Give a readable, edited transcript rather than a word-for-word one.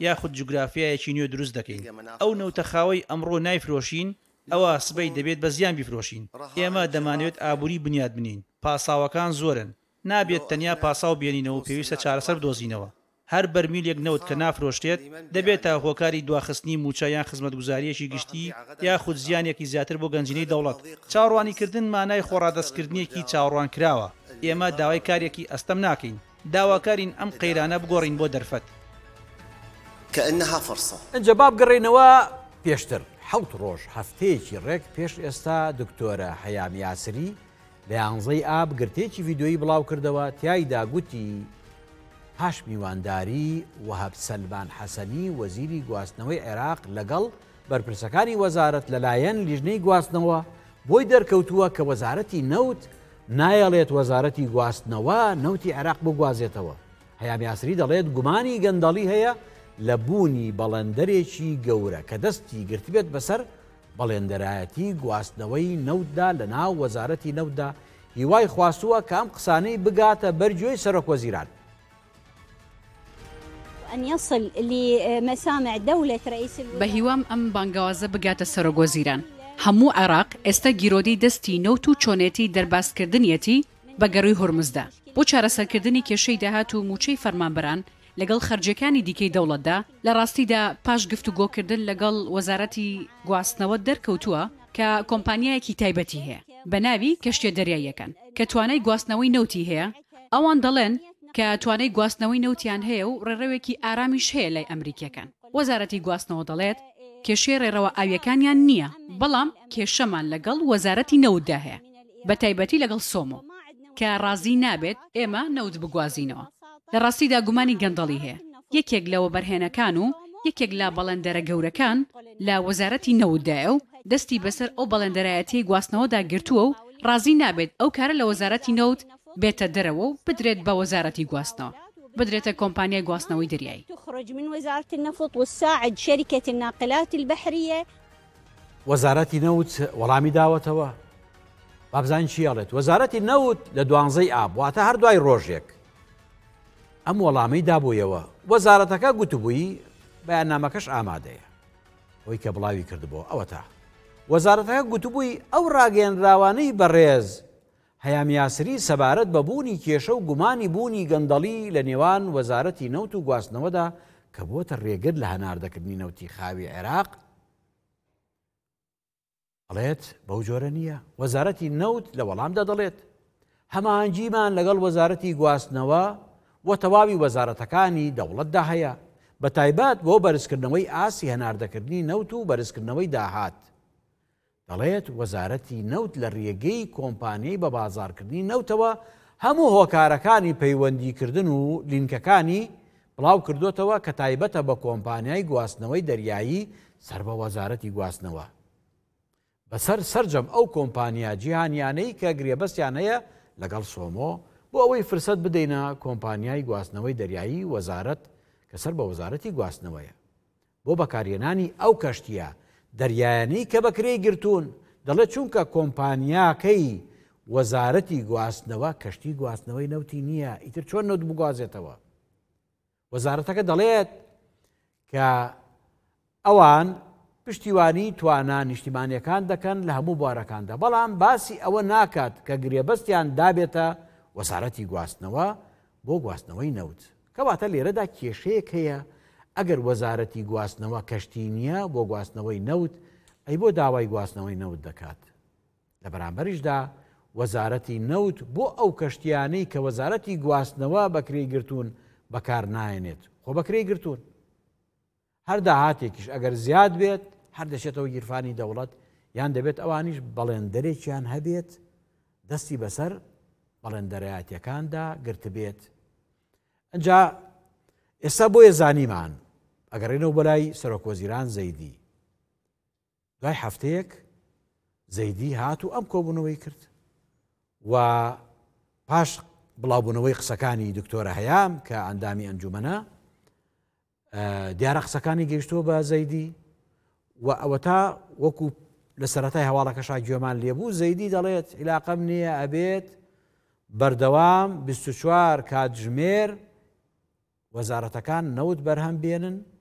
یاخود جوگرافیایەکی نوێ دروست دەکەین ئەو نەوتەخاوەی ئەمڕۆ نایفرۆشین ئەوە سبەی دەبێت بە زیان بیفرۆشین ئێمە دەمانوێت ئابووری بنیاد بنین پاساوەکان زۆرن نابێت تەنیا پاساو بێنینەوە پێویستە چارەسەر بدۆزینەوە هەر بەرمیلێک نەوت کە نافرۆشتێت دەبێتە هۆکاری دواخستنی موچەیان خزمەتگوزاریەکی گشتی یاخود زیانێکی زیاتر بۆ گەنجینەی دەوڵەت چاوەڕوانیکردن مانای خۆڕادەستکردنیەکی چاوەڕوان کراوە ئێمە داوای کارێکی ئەستەم ناکەین داواکارین ئەم قەیرانە بگۆڕین بۆ دەرفەت كأنها فرصة ئەنجە با بگەڕێنەوە پێشتر حەوت ڕۆژ هەفتەیەکی ڕێک پێش ئێستا دکتۆرە هەیام یاسری لە 11 ئاب گرتێکی ڤیدۆیی بڵاو کردەوە تیایدا گوتی پاش میوانداری وەهاب سەلمان حەسەنی وەزیری گواستنەوەی عێراق لەگەڵ بەرپرسەکانی وەزارەت لەلایەن لیژنەی گواستنەوە بۆی دەرکەوتووە کە وەزارەتی نەوت نایەڵێت وەزارەتی گواستنەوە نەوتی عێراق بگوازێتەوە هەیام یاسری دەڵێت گومانی گەندەڵی هەیە لە بوونی بەڵێندەرێکی گەورە کە دەستی گرتبێت بەسەر بەڵێندەرایەتی گواستنەوەی نەوتدا لە ناو وەزارەتی نەوتدا هیوای خواستووە کە ئەم قسانەی بگاتە بەرگوێی سەرۆکوەزیران أن يصل لمسامع دولة رئيس الوزراء بهیوام ئەم بانگەوازە بگاتە سەرۆکوەزیران هەموو عێراق ئێستا گیرۆدەی دەستی نەوت و چۆنێتی دەرباسکردنیەتی بە گەڕووی هورمزدا بۆ چارەسەرکردنی کێشەی داهات و موچەی فەرمانبەران لەگەڵ خەرجەکانی دیکەی دەوڵەتدا لە ڕاستیدا پاش گفتوگۆکردن لەگەڵ وەزارەتی گواستنەوە دەرکەوتووە کە کۆمپانیایەکی تایبەتی هەیە بە ناوی کەشتیە دەریاییەکان کە توانای گواستنەوەی نەوتی هەیە ئەوان دەڵێن کە توانای گواستنەوەی نەوتیان هەیە و ڕێڕەوێکی ئارامیش هەیە لای ئەمریکیەکان وەزارەتی گواستنەوە دەڵێت کێشەی ڕێڕەوە ئاویەکانیان نییە بەڵام کێشەمان لەگەڵ وەزارەتی نەوتدا هەیە بە تایبەتی لەگەڵ سۆمۆ کە ڕازی نابێت ئێمە نەوت بگوازینەوە لە ڕاستیدا گومانی گەندەڵی هەیە یەکێک لەوە بەرهێنەکان و یەکێک لە بەڵێندەرە گەورەکان لە وەزارەتی نەوتدایە و دەستی بەسەر ئەو بەڵێندەرایەتی گواستنەوەدا گرتووە و ڕازی نابێت ئەو کارە لە وەزارەتی نەوت بێتە دەرەوە و بدرێت بە وەزارەتی گواستنەوە بدرێتە کۆمپانیای گواستنەوەی دەریایی تخرج من وزارة النفط وتساعد شركة الناقلات البحرية وەزارەتی نەوت وەڵامی داوەتەوە بابزان چیاڵێت وەزارەتی نەوت لە 12 ئاب واتە هەر دوای ڕۆژێک ئەم وەڵامی دابوویەوە وەزارەتەکە گوتبووی بەیاننامەکەش ئامادەیە ئەوەی کە بڵاوی کردبوو ئەوە تا وەزارەتەکە گوتبووی ئەو ڕاگەیەنراوانەی بەڕێز هەیام یاسری سەبارەت بە بوونی کێشە و گومانی بوونی گەندەڵی لە نێوان وەزارەتی نەوت و گواستنەوەدا کە بۆتە ڕێگر لە هەناردەکردنی نەوتی خاوی عێراق دەڵێت بەو جۆرە نییە وەزارەتی نەوت لە وەڵامدا دەڵێت هەماهەنگیمان لەگەڵ وەزارەتی گواستنەوە و تەواوی وەزارەتەکانی دەوڵەتدا هەیە بە تایبەت بۆ بەرزکردنەوەی ئاسی هەناردەکردنی نەوت و بەرزکردنەوەی داهات دەڵێت وەزارەتی نەوت لە ڕێگەی کۆمپانیای بە بازارکردنی نەوتەوە هەموو هۆکارەکانی پەیوەندیکردن و لینکەکانی بڵاو کردوتەوە کە تایبەتە بە کۆمپانیای گواستنەوەی دەریایی سەر بە وەزارەتی گواستنەوە بەسەر سەرجەم ئەو کۆمپانیا جیهانیانەی کە گرێبەستیان هەیە لەگەڵ سۆمۆ بۆ ئەوەی فرسەت بدەینە کۆمپانیای گواستنەوەی دەریایی وەزارەت کە سەر بە وەزارەتی گواستنەوەیە بۆ بەکارهێنانی ئەو کەشتیە دەریایانەی کە بەکرێی گرتوون دەڵێت چونکە کۆمپانیاکەی وەزارەتی گواستنەوە کەشتی گواستنەوەی نەوتی نییە ئیتر چۆن نەوت بگوازێتەوە وەزارەتەکە دەڵێت کە ئەوان پشتیوانی توانە نیشتیمانیەکان دەکەن لە هەموو بوارەکاندا بەڵام باسی ئەوە ناکات کە گرێبەستیان دابێتە وەزارەتی گواستنەوە بۆ گواستنەوەی نەوت کەواتە لێرەدا کێشەیەک هەیە ئەگەر وەزارەتی گواستنەوە کەشتی نییە بۆ گواستنەوەی نەوت ئەی بۆ داوای گواستنەوەی نەوت دەکات لە بەرامبەریشدا وەزارەتی نەوت بۆ ئەو کەشتیانەی کە وەزارەتی گواستنەوە بەکرێی گرتوون بەکار نایەنێت خۆ بەکرێی گرتوون هەر داهاتێکیش ئەگەر زیاد بێت هەر دەچێتەوە گیرفانی دەوڵەت یان دەبێت ئەوانیش بەڵێندەرێکیان هەبێت دەستی بەسەر بەڵێندەرایەتیەکاندا گرت بێت ئەنجا ئێستا بۆیە زانیمان ئەگەڕێنەوە بەلای سەرۆکوەزیران زەیدی دوای هەفتەیەک زەیدی هات و ئەم کۆبوونەوەی کرد و پاش بڵاوبوونەوەی قسەکانی دکتۆرە هەیام کە ئەندامی ئەنجومەنە دیارە قسەکانی گەیشتووە بە زەیدی و ئەوە تا وەکو لە سەرەتای هەواڵەکەشا گوێمان لێبوو زەیدی دەڵێت عیلاقەم نییە ئەبێت بەردەوام 24 کاتژمێر وەزارەتەکان نەوت بەرهەم بێنن